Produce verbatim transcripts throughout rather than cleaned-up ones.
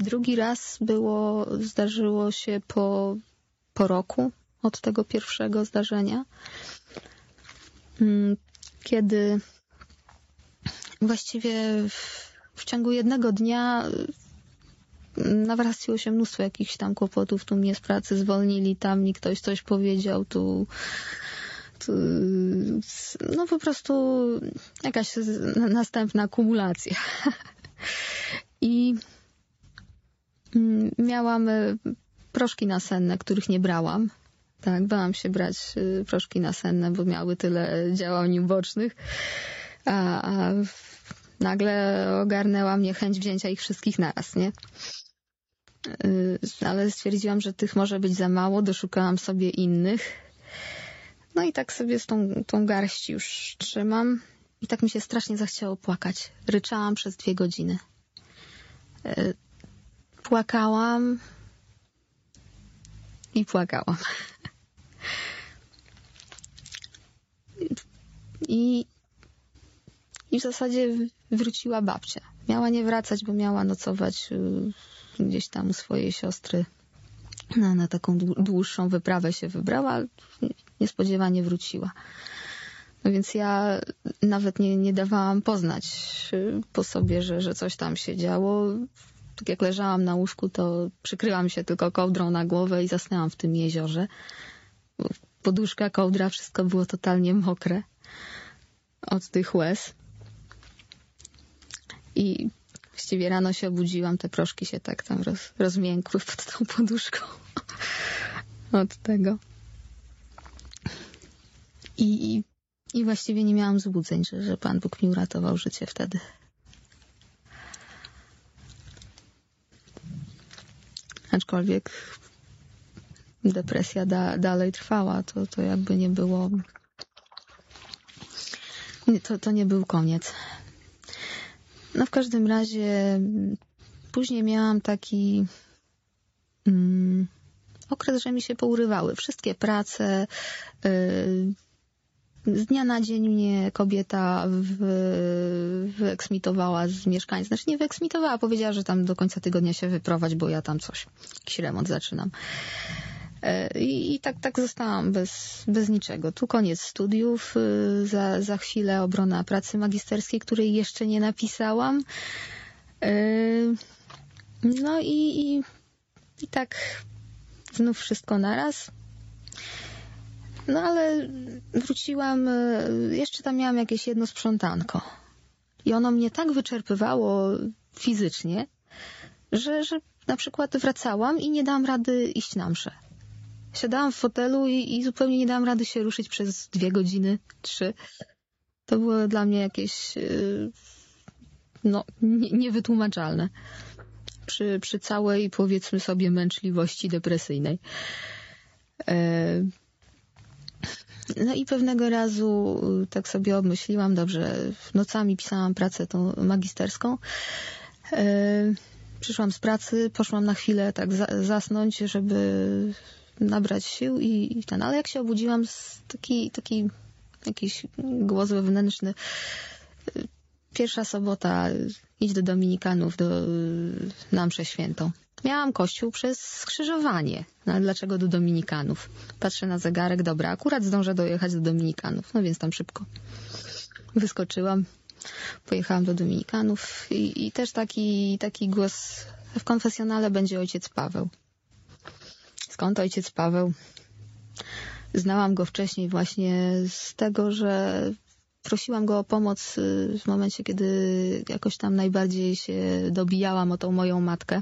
Drugi raz było, zdarzyło się po, po roku od tego pierwszego zdarzenia, kiedy właściwie w, w ciągu jednego dnia nawraciło się mnóstwo jakichś tam kłopotów. Tu mnie z pracy zwolnili, tam mi ktoś coś powiedział, tu, tu no po prostu jakaś następna kumulacja. I miałam proszki nasenne, których nie brałam. Tak, bałam się brać proszki nasenne, bo miały tyle działań ubocznych. A, a nagle ogarnęła mnie chęć wzięcia ich wszystkich naraz, nie? Ale stwierdziłam, że tych może być za mało, doszukałam sobie innych. No i tak sobie z tą, tą garść już trzymam. I tak mi się strasznie zachciało płakać. Ryczałam przez dwie godziny. Płakałam i płakałam. I, I w zasadzie wróciła babcia. Miała nie wracać, bo miała nocować gdzieś tam u swojej siostry. Na, na taką dłuższą wyprawę się wybrała, niespodziewanie wróciła. No więc ja nawet nie, nie dawałam poznać po sobie, że, że coś tam się działo. Tak jak leżałam na łóżku, to przykryłam się tylko kołdrą na głowę i zasnęłam w tym jeziorze. Poduszka, kołdra, wszystko było totalnie mokre od tych łez. I właściwie rano się obudziłam, te proszki się tak tam roz, rozmiękły pod tą poduszką od tego. I, i, i właściwie nie miałam złudzeń, że, że Pan Bóg mi uratował życie wtedy. Aczkolwiek depresja da, dalej trwała, to, to jakby nie było... To, to nie był koniec. No w każdym razie później miałam taki mm, okres, że mi się pourywały wszystkie prace. Yy, z dnia na dzień mnie kobieta wy, wyeksmitowała z mieszkania. Znaczy nie wyeksmitowała, powiedziała, że tam do końca tygodnia się wyprowadź, bo ja tam coś, jakiś remont zaczynam. I, i tak, tak zostałam bez, bez niczego. Tu koniec studiów, za, za chwilę obrona pracy magisterskiej, której jeszcze nie napisałam. No i, i, i tak znów wszystko naraz. No ale wróciłam, jeszcze tam miałam jakieś jedno sprzątanko. I ono mnie tak wyczerpywało fizycznie, że, że na przykład wracałam i nie dałam rady iść na mszę. Siadałam w fotelu i, i zupełnie nie dałam rady się ruszyć przez dwie godziny, trzy. To było dla mnie jakieś no, nie, niewytłumaczalne. Przy, przy całej, powiedzmy sobie, męczliwości depresyjnej. No i pewnego razu tak sobie obmyśliłam, dobrze, nocami pisałam pracę tą magisterską. Przyszłam z pracy, poszłam na chwilę tak zasnąć, żeby nabrać sił i, i ten, ale jak się obudziłam, taki, taki jakiś głos wewnętrzny. Pierwsza sobota, idź do Dominikanów, do, na mszę świętą. Miałam kościół przez skrzyżowanie. No ale dlaczego do Dominikanów? Patrzę na zegarek, dobra, akurat zdążę dojechać do Dominikanów. No więc tam szybko wyskoczyłam, pojechałam do Dominikanów i, i też taki, taki głos w konfesjonale będzie ojciec Paweł. Skąd ojciec Paweł? Znałam go wcześniej właśnie z tego, że prosiłam go o pomoc w momencie, kiedy jakoś tam najbardziej się dobijałam o tą moją matkę.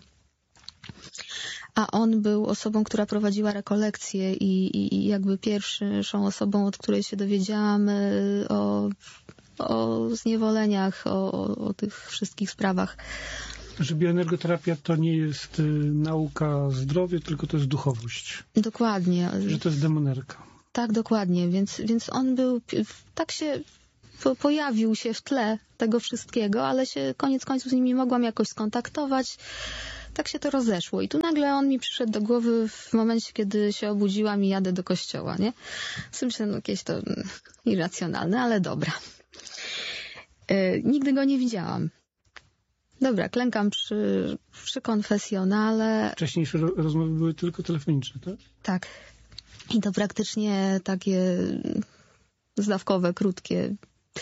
A on był osobą, która prowadziła rekolekcje i, i, i jakby pierwszą osobą, od której się dowiedziałam o, o zniewoleniach, o, o tych wszystkich sprawach. Że bioenergoterapia to nie jest y, nauka zdrowie, tylko to jest duchowość. Dokładnie. Że to jest demonerka. Tak, dokładnie. Więc, więc on był, tak się po, pojawił się w tle tego wszystkiego, ale się koniec końców z nim nie mogłam jakoś skontaktować. Tak się to rozeszło. I tu nagle on mi przyszedł do głowy w momencie, kiedy się obudziłam i jadę do kościoła, nie? Myślę, no jakieś to irracjonalne, ale dobra. Yy, nigdy go nie widziałam. Dobra, klękam przy, przy konfesjonale. Wcześniejsze ro- rozmowy były tylko telefoniczne, tak? Tak. I to praktycznie takie zdawkowe, krótkie.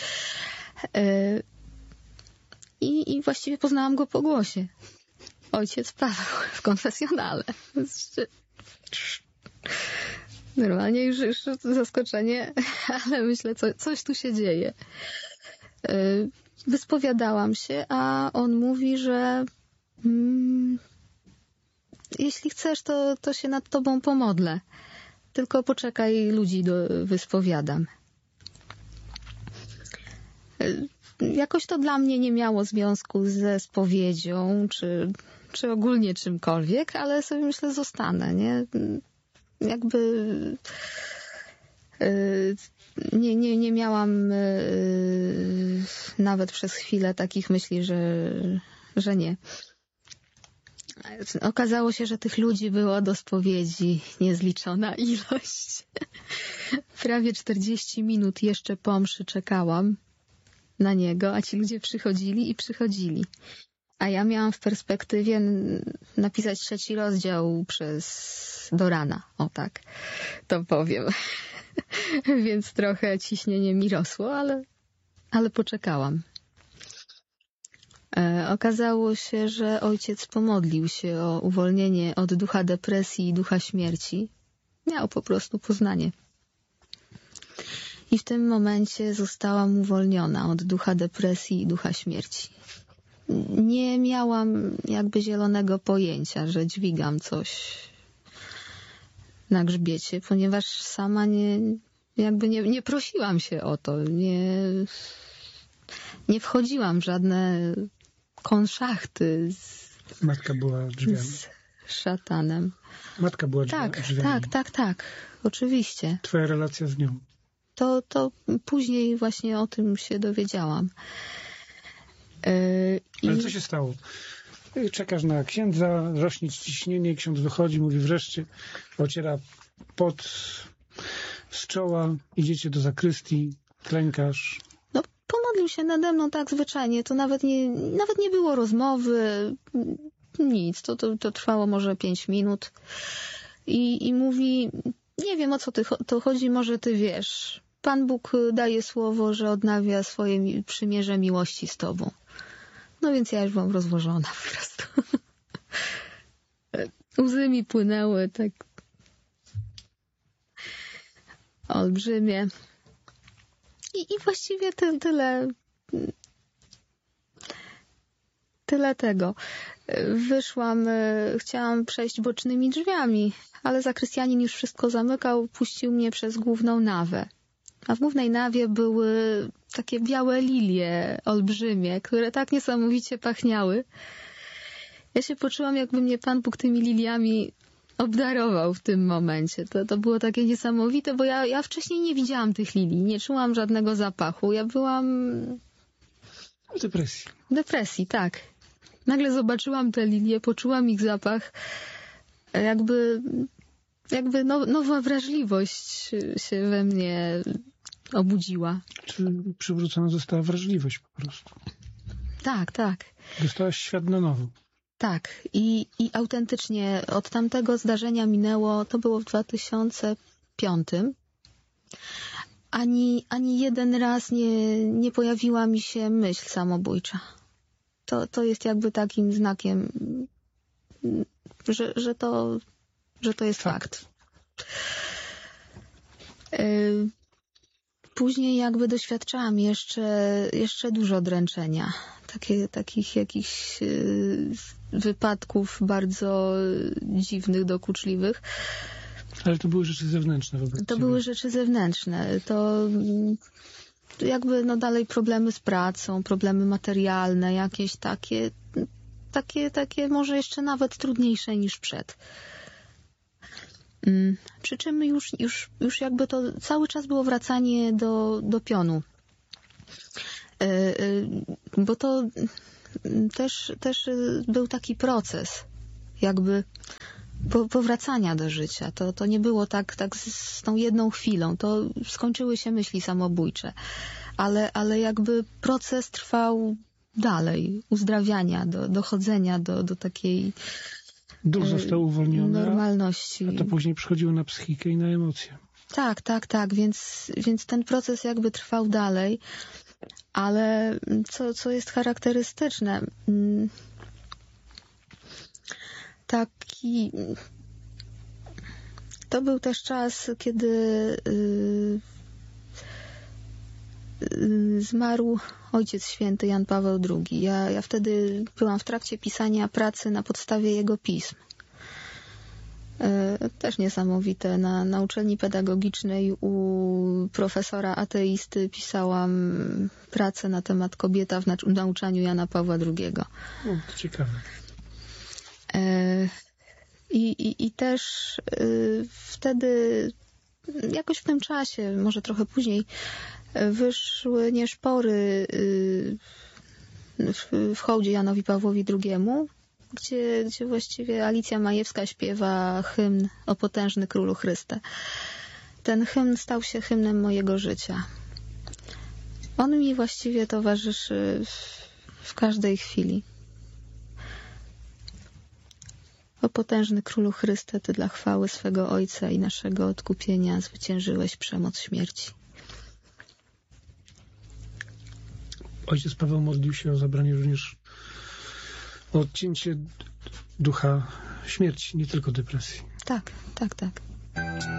I, i właściwie poznałam go po głosie. Ojciec Paweł w konfesjonale. Normalnie już, już zaskoczenie, ale myślę, co, coś tu się dzieje. Wyspowiadałam się, a on mówi, że mm, jeśli chcesz, to, to się nad tobą pomodlę. Tylko poczekaj, ludzi do, wyspowiadam. Jakoś to dla mnie nie miało związku ze spowiedzią, czy, czy ogólnie czymkolwiek, ale sobie myślę, zostanę, nie? Jakby nie, nie, nie miałam nawet przez chwilę takich myśli, że, że nie. Okazało się, że tych ludzi było do spowiedzi niezliczona ilość. Prawie czterdzieści minut jeszcze po mszy czekałam na niego, a ci ludzie przychodzili i przychodzili. A ja miałam w perspektywie napisać trzeci rozdział przez do rana. O tak, to powiem. Więc trochę ciśnienie mi rosło, ale, ale poczekałam. E, okazało się, że ojciec pomodlił się o uwolnienie od ducha depresji i ducha śmierci. Miał po prostu poznanie. I w tym momencie zostałam uwolniona od ducha depresji i ducha śmierci. Nie miałam jakby zielonego pojęcia, że dźwigam coś na grzbiecie, ponieważ sama nie, jakby nie, nie prosiłam się o to. Nie, nie wchodziłam w żadne konszachty z, Matka była drzwiami. z szatanem. Matka była drzwiami. Tak, tak, tak, tak. Oczywiście. Twoja relacja z nią. To, to później właśnie o tym się dowiedziałam. Yy, Ale i... co się stało? Czekasz na księdza, rośnie ciśnienie, ksiądz wychodzi, mówi wreszcie, ociera pot z czoła, idziecie do zakrystii, klękasz. No, pomodlił się nade mną tak zwyczajnie, to nawet nie, nawet nie było rozmowy, nic, to, to, to trwało może pięć minut. I, i mówi, nie wiem o co ty, to chodzi, może ty wiesz. Pan Bóg daje słowo, że odnawia swoje przymierze miłości z tobą. No więc ja już byłam rozłożona po prostu. Łzy mi płynęły tak olbrzymie. I, i właściwie ty, tyle tyle tego. Wyszłam, chciałam przejść bocznymi drzwiami, ale zakrystianin już wszystko zamykał, puścił mnie przez główną nawę. A w głównej nawie były takie białe lilie olbrzymie, które tak niesamowicie pachniały. Ja się poczułam, jakby mnie Pan Bóg tymi liliami obdarował w tym momencie. To, to było takie niesamowite, bo ja, ja wcześniej nie widziałam tych lilii, nie czułam żadnego zapachu. Ja byłam W depresji. w depresji, tak. Nagle zobaczyłam te lilie, poczułam ich zapach. Jakby, jakby now, nowa wrażliwość się we mnie obudziła. Czy przywrócona została wrażliwość po prostu? Tak, tak. Dostałaś świat na nowo. Tak. I, i autentycznie od tamtego zdarzenia minęło, to było w dwa tysiące piątym. Ani, ani jeden raz nie, nie pojawiła mi się myśl samobójcza. To, to jest jakby takim znakiem, że, że, to, że to jest fakt. fakt. Później jakby doświadczałam jeszcze, jeszcze dużo dręczenia. Takie, takich jakichś wypadków bardzo dziwnych, dokuczliwych. Ale to były rzeczy zewnętrzne wobec To ciebie. były rzeczy zewnętrzne. To jakby no dalej problemy z pracą, problemy materialne, jakieś takie, takie, takie może jeszcze nawet trudniejsze niż przed. Przy czym już, już, już jakby to cały czas było wracanie do, do pionu. Bo to też, też był taki proces jakby powracania do życia. To, to nie było tak, tak z, z tą jedną chwilą. To skończyły się myśli samobójcze. Ale, ale jakby proces trwał dalej, uzdrawiania, do, dochodzenia do, do takiej Duch został uwolniony, normalności. a to później przychodziło na psychikę i na emocje. Tak, tak, tak, więc, więc ten proces jakby trwał dalej, ale co, co jest charakterystyczne, taki to był też czas, kiedy yy, yy, zmarł Ojciec Święty Jan Paweł drugi. Ja, ja wtedy byłam w trakcie pisania pracy na podstawie jego pism. Też niesamowite. Na, na uczelni pedagogicznej u profesora ateisty pisałam pracę na temat kobieta w nauczaniu Jana Pawła drugiego. No, to ciekawe. I, i, i też wtedy, jakoś w tym czasie, może trochę później, wyszły nieszpory w, w hołdzie Janowi Pawłowi drugiemu, Gdzie, gdzie właściwie Alicja Majewska śpiewa hymn O potężny Królu Chryste. Ten hymn stał się hymnem mojego życia. On mi właściwie towarzyszy w, w każdej chwili. O potężny Królu Chryste, Ty dla chwały swego Ojca i naszego odkupienia zwyciężyłeś przemoc śmierci. Ojciec Paweł modlił się o zabranie również o odcięcie ducha śmierci, nie tylko depresji. Tak, tak, tak.